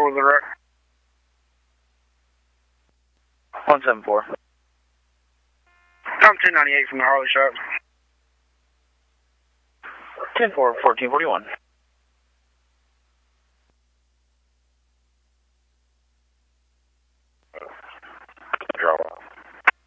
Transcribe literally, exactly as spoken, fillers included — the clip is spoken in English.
was the wreck? one seven four. I'm ten ninety-eight from the Harley shop. ten four, fourteen forty-one.